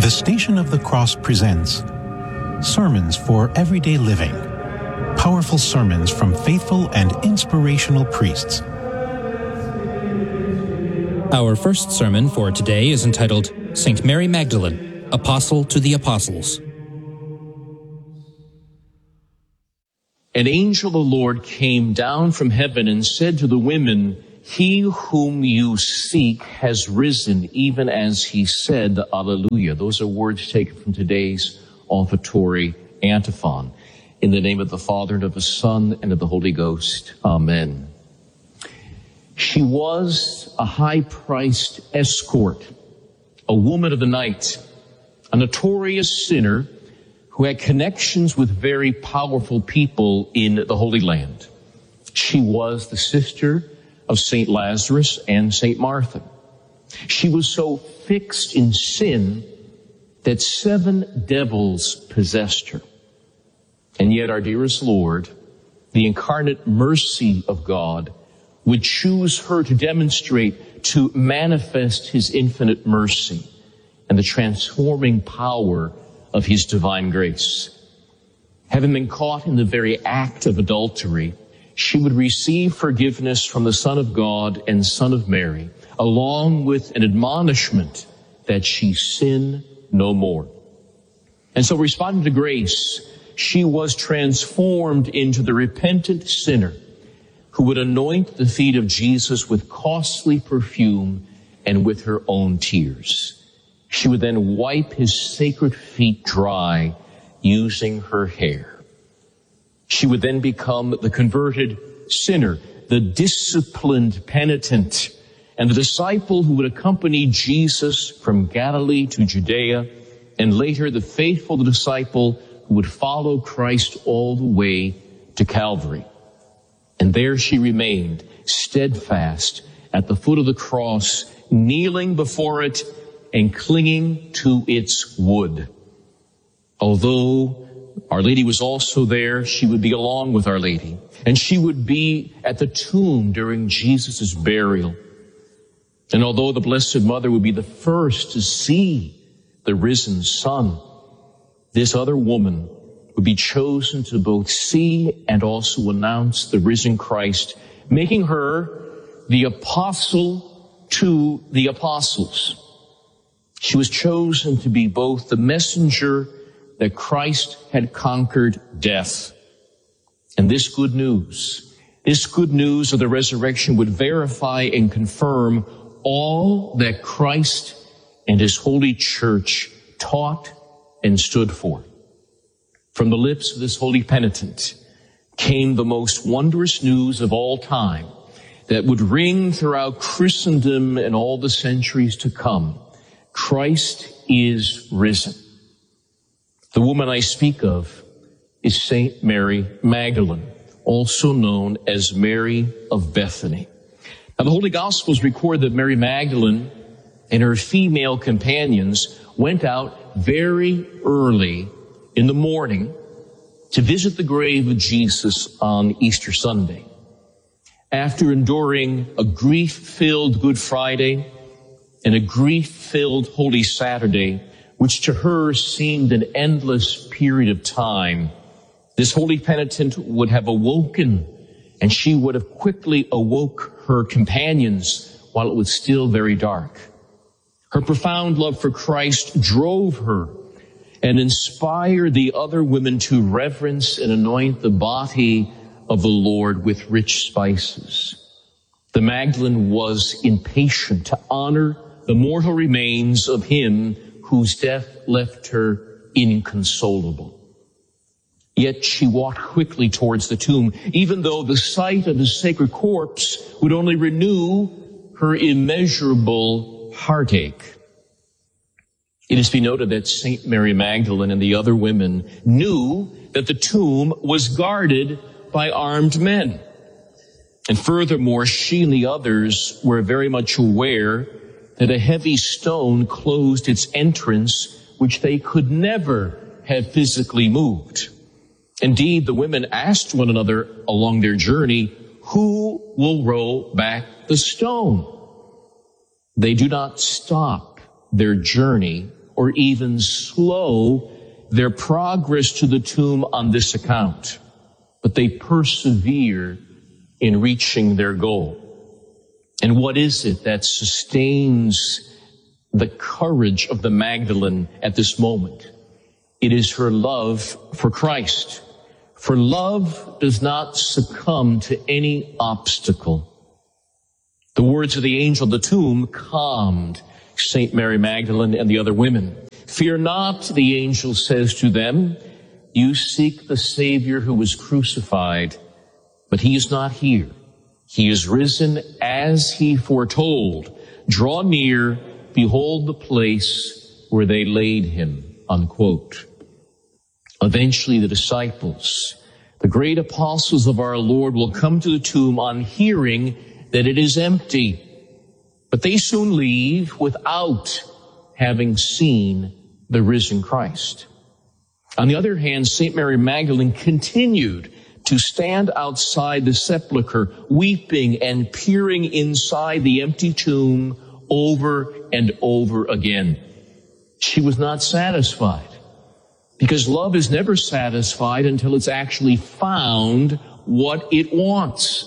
The Station of the Cross presents Sermons for Everyday Living. Powerful sermons from faithful and inspirational priests. Our first sermon for today is entitled St. Mary Magdalene, Apostle to the Apostles. An angel of the Lord came down from heaven and said to the women, "He whom you seek has risen, even as he said, Alleluia." Those are words taken from today's offertory antiphon. In the name of the Father, and of the Son, and of the Holy Ghost. Amen. She was a high-priced escort, a woman of the night, a notorious sinner who had connections with very powerful people in the Holy Land. She was the sister of St. Lazarus and St. Martha. She was so fixed in sin that 7 devils possessed her. And yet our dearest Lord, the incarnate mercy of God, would choose her to demonstrate, to manifest his infinite mercy and the transforming power of his divine grace. Having been caught in the very act of adultery, she would receive forgiveness from the Son of God and Son of Mary, along with an admonishment that she sin no more. And so, responding to grace, she was transformed into the repentant sinner who would anoint the feet of Jesus with costly perfume and with her own tears. She would then wipe his sacred feet dry using her hair. She would then become the converted sinner, the disciplined penitent, and the disciple who would accompany Jesus from Galilee to Judea, and later the faithful disciple who would follow Christ all the way to Calvary. And there she remained, steadfast at the foot of the cross, kneeling before it and clinging to its wood. Although Our Lady was also there, she would be along with Our Lady, and she would be at the tomb during Jesus' burial. And although the Blessed Mother would be the first to see the risen Son, this other woman would be chosen to both see and also announce the risen Christ, making her the apostle to the apostles. She was chosen to be both the messenger that Christ had conquered death. And this good news of the resurrection would verify and confirm all that Christ and his holy church taught and stood for. From the lips of this holy penitent came the most wondrous news of all time that would ring throughout Christendom and all the centuries to come. Christ is risen. The woman I speak of is St. Mary Magdalene, also known as Mary of Bethany. Now, the Holy Gospels record that Mary Magdalene and her female companions went out very early in the morning to visit the grave of Jesus on Easter Sunday. After enduring a grief-filled Good Friday and a grief-filled Holy Saturday, which to her seemed an endless period of time, this holy penitent would have awoken, and she would have quickly awoke her companions while it was still very dark. Her profound love for Christ drove her and inspired the other women to reverence and anoint the body of the Lord with rich spices. The Magdalene was impatient to honor the mortal remains of him whose death left her inconsolable. Yet she walked quickly towards the tomb, even though the sight of his sacred corpse would only renew her immeasurable heartache. It is to be noted that St. Mary Magdalene and the other women knew that the tomb was guarded by armed men. And furthermore, she and the others were very much aware that a heavy stone closed its entrance, which they could never have physically moved. Indeed, the women asked one another along their journey, "Who will roll back the stone?" They do not stop their journey or even slow their progress to the tomb on this account, but they persevere in reaching their goal. And what is it that sustains the courage of the Magdalene at this moment? It is her love for Christ. For love does not succumb to any obstacle. The words of the angel at the tomb calmed St. Mary Magdalene and the other women. Fear not, the angel says to them, you seek the Savior who was crucified, but he is not here. He is risen as he foretold. Draw near, behold the place where they laid him, unquote. Eventually the disciples, the great apostles of our Lord, will come to the tomb on hearing that it is empty. But they soon leave without having seen the risen Christ. On the other hand, St. Mary Magdalene continued to stand outside the sepulchre, weeping and peering inside the empty tomb over and over again. She was not satisfied, because love is never satisfied until it's actually found what it wants.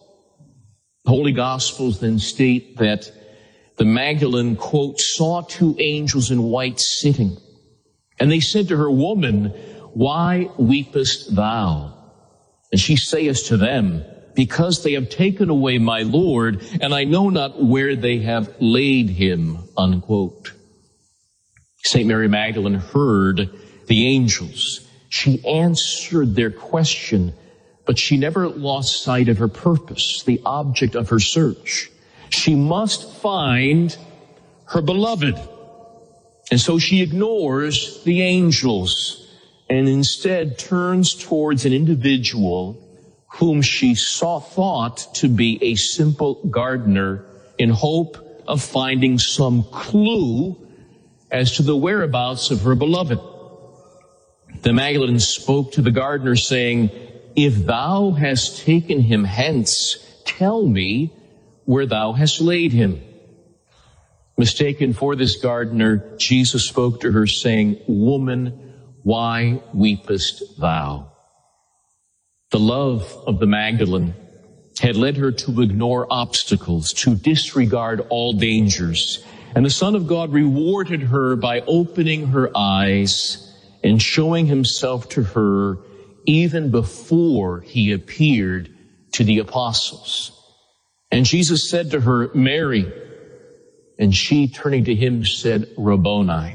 The Holy Gospels then state that the Magdalene, quote, saw two angels in white sitting, and they said to her, Woman, why weepest thou? And she saith to them, Because they have taken away my Lord, and I know not where they have laid him, unquote. St. Mary Magdalene heard the angels. She answered their question, but she never lost sight of her purpose, the object of her search. She must find her beloved. And so she ignores the angels and instead turns towards an individual whom she thought to be a simple gardener in hope of finding some clue as to the whereabouts of her beloved. The Magdalene spoke to the gardener, saying, If thou hast taken him hence, tell me where thou hast laid him. Mistaken for this gardener, Jesus spoke to her, saying, Woman, why weepest thou? The love of the Magdalene had led her to ignore obstacles, to disregard all dangers. And the Son of God rewarded her by opening her eyes and showing himself to her even before he appeared to the apostles. And Jesus said to her, Mary, and she, turning to him, said, Rabboni.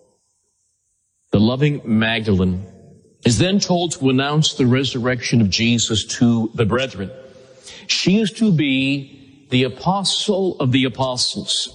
The loving Magdalene is then told to announce the resurrection of Jesus to the brethren. She is to be the apostle of the apostles.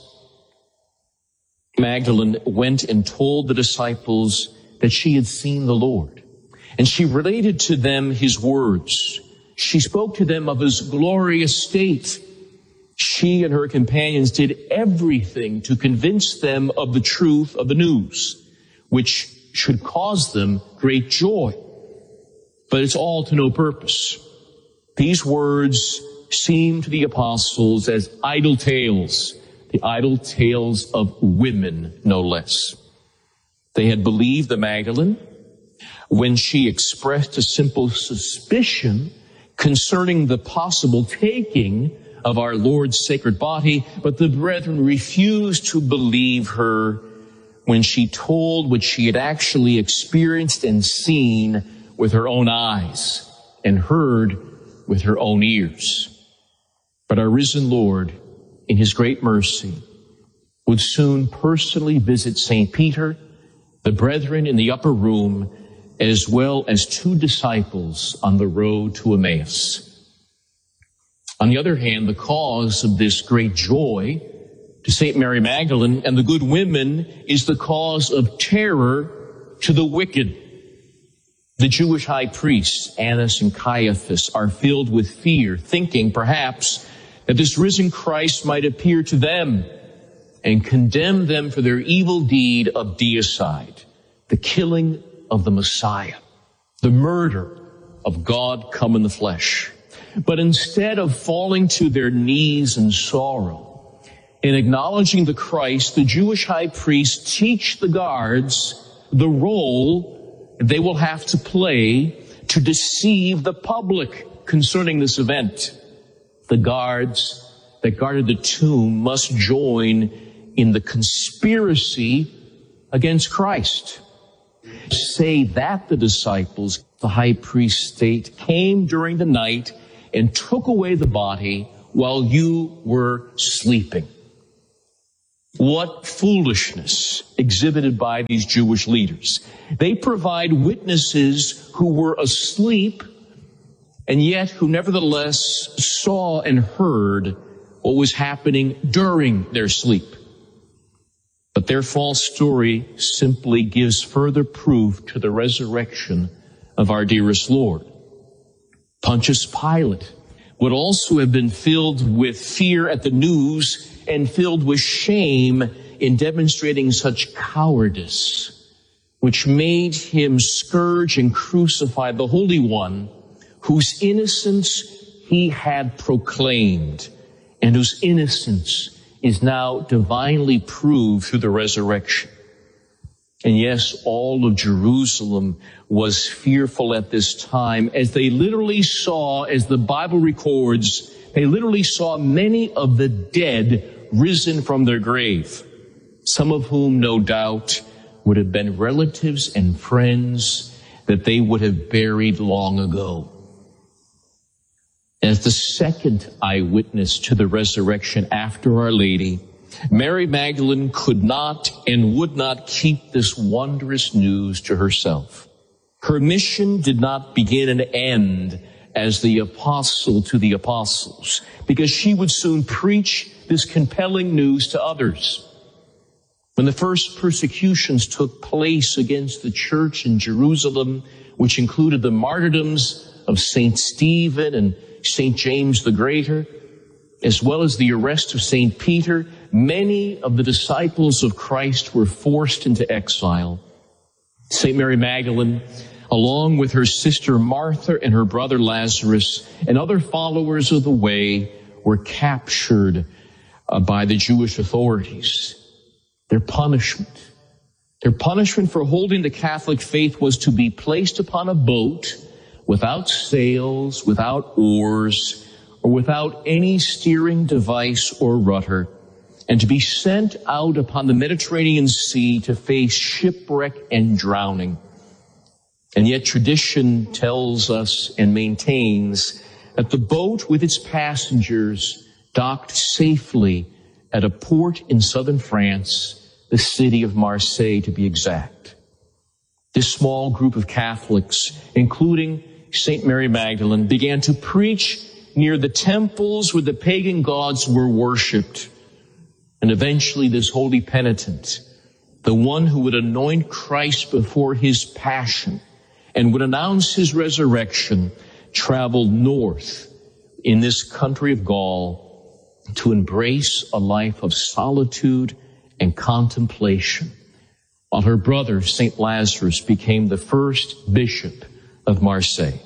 Magdalene went and told the disciples that she had seen the Lord, and she related to them his words. She spoke to them of his glorious state. She and her companions did everything to convince them of the truth of the news, which should cause them great joy. But it's all to no purpose. These words seem to the apostles as idle tales, the idle tales of women, no less. They had believed the Magdalene when she expressed a simple suspicion concerning the possible taking of our Lord's sacred body, but the brethren refused to believe her when she told what she had actually experienced and seen with her own eyes and heard with her own ears. But our risen Lord, in his great mercy, would soon personally visit St. Peter, the brethren in the upper room, as well as two disciples on the road to Emmaus. On the other hand, the cause of this great joy to St. Mary Magdalene and the good women is the cause of terror to the wicked. The Jewish high priests, Annas and Caiaphas, are filled with fear, thinking perhaps that this risen Christ might appear to them and condemn them for their evil deed of deicide, the killing of the Messiah, the murder of God come in the flesh. But instead of falling to their knees in sorrow In acknowledging the Christ, the Jewish high priests teach the guards the role they will have to play to deceive the public concerning this event. The guards that guarded the tomb must join in the conspiracy against Christ. Say that the disciples, the high priest state, came during the night and took away the body while you were sleeping. What foolishness exhibited by these Jewish leaders. They provide witnesses who were asleep and yet who nevertheless saw and heard what was happening during their sleep. But their false story simply gives further proof to the resurrection of our dearest Lord. Pontius Pilate would also have been filled with fear at the news and filled with shame in demonstrating such cowardice, which made him scourge and crucify the Holy One, whose innocence he had proclaimed, and whose innocence is now divinely proved through the resurrection. And yes, all of Jerusalem was fearful at this time, as they literally saw, as the Bible records, they literally saw many of the dead risen from their grave, some of whom no doubt would have been relatives and friends that they would have buried long ago. As the second eyewitness to the resurrection after Our Lady, Mary Magdalene could not and would not keep this wondrous news to herself. Her mission did not begin and end as the apostle to the apostles, because she would soon preach this compelling news to others. When the first persecutions took place against the church in Jerusalem, which included the martyrdoms of St. Stephen and St. James the Greater, as well as the arrest of St. Peter, many of the disciples of Christ were forced into exile. St. Mary Magdalene, along with her sister Martha and her brother Lazarus and other followers of the way, were captured by the Jewish authorities. Their punishment for holding the Catholic faith was to be placed upon a boat without sails, without oars, or without any steering device or rudder, and to be sent out upon the Mediterranean Sea to face shipwreck and drowning. And yet tradition tells us and maintains that the boat with its passengers docked safely at a port in southern France, the city of Marseille to be exact. This small group of Catholics, including St. Mary Magdalene, began to preach near the temples where the pagan gods were worshipped. And eventually this holy penitent, the one who would anoint Christ before his passion and would announce his resurrection, traveled north in this country of Gaul to embrace a life of solitude and contemplation, while her brother, St. Lazarus, became the first bishop of Marseille.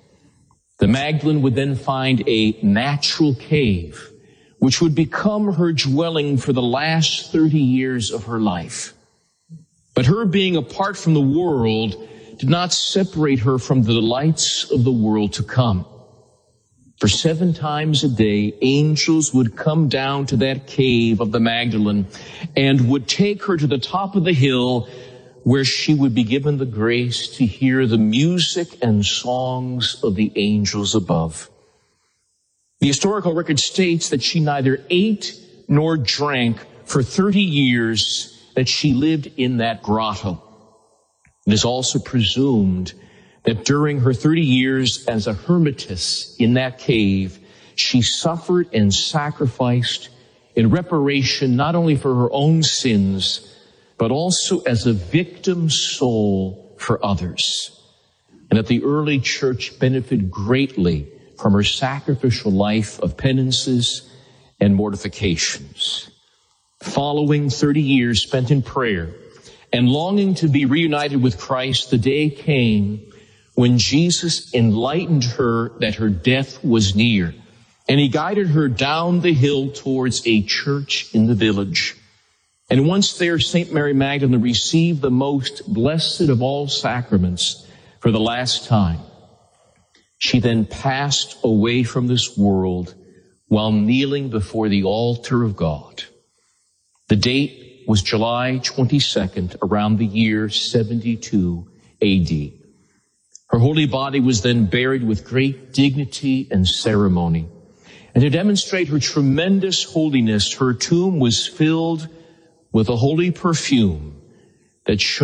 The Magdalene would then find a natural cave, which would become her dwelling for the last 30 years of her life. But her being apart from the world did not separate her from the delights of the world to come. For 7 times a day, angels would come down to that cave of the Magdalene and would take her to the top of the hill, where she would be given the grace to hear the music and songs of the angels above. The historical record states that she neither ate nor drank for 30 years that she lived in that grotto. It is also presumed that during her 30 years as a hermitess in that cave, she suffered and sacrificed in reparation not only for her own sins, but also as a victim soul for others. And that the early church benefited greatly from her sacrificial life of penances and mortifications. Following 30 years spent in prayer and longing to be reunited with Christ, the day came when Jesus enlightened her that her death was near, And he guided her down the hill towards a church in the village. And once there, St. Mary Magdalene received the most blessed of all sacraments for the last time. She then passed away from this world while kneeling before the altar of God. The date was July 22nd, around the year 72 AD. Her holy body was then buried with great dignity and ceremony. And to demonstrate her tremendous holiness, her tomb was filled with a holy perfume that showed